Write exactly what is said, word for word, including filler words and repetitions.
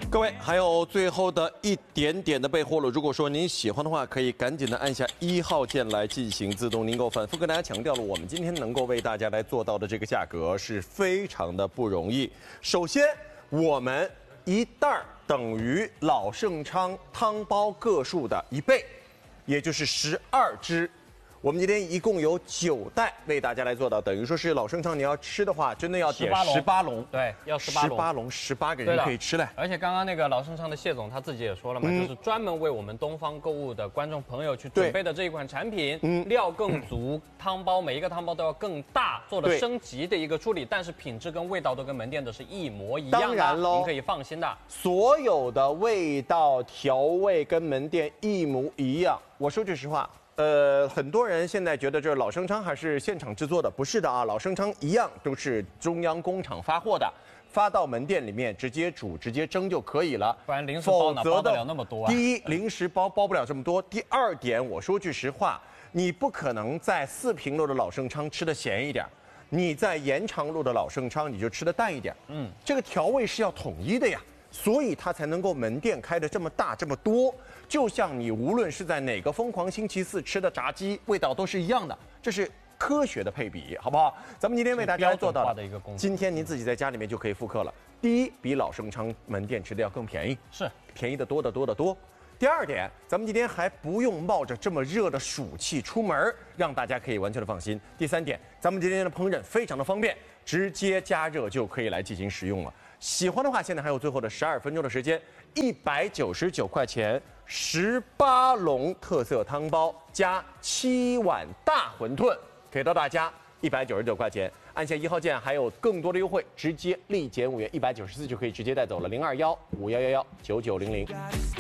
各位，还有最后的一点点的备货了。如果说您喜欢的话，可以赶紧的按下一号键来进行自动订购。反复跟大家强调了，我们今天能够为大家来做到的这个价格是非常的不容易。首先，我们一袋儿等于老盛昌汤包个数的一倍，也就是十二只。我们今天一共有九袋为大家来做到，等于说是老盛昌，你要吃的话，真的要点十八笼， 对，要十八笼， 十八笼，十八个人可以吃嘞。 而且刚刚那个老盛昌的谢总他自己也说了嘛，嗯、就是专门为我们东方购物的观众朋友去准备的这一款产品，嗯，料更足，汤包每一个汤包都要更大，做了升级的一个处理，但是品质跟味道都跟门店的是一模一样的，当然喽，您可以放心的。 所有的味道调味跟门店一模一样。我说句实话。呃，很多人现在觉得这老盛昌还是现场制作的，不是的啊，老盛昌一样都是中央工厂发货的，发到门店里面直接煮、直接蒸就可以了。 不然零食包哪包得了那么多啊？ 第一，零食包包不了这么多；第二点，我说句实话，你不可能在四平路的老盛昌吃的咸一点，你在延长路的老盛昌你就吃的淡一点。嗯，这个调味是要统一的呀。所以它才能够门店开的这么大这么多，就像你无论是在哪个疯狂星期四吃的炸鸡，味道都是一样的，这是科学的配比，好不好？咱们今天为大家做到的，今天您自己在家里面就可以复刻了。第一，比老盛昌门店吃的要更便宜， 是便宜的多得多得多。第二点，咱们今天还不用冒着这么热的暑气出门，让大家可以完全的放心。第三点，咱们今天的烹饪非常的方便，直接加热就可以来进行食用了。喜欢的话，现在还有最后的十二分钟的时间，一百九十九块钱，十八笼特色汤包加七碗大馄饨，给到大家一百九十九块钱。按下一号键，还有更多的优惠，直接立减五元，一百九十四就可以直接带走了。零二幺五幺幺幺九九零零。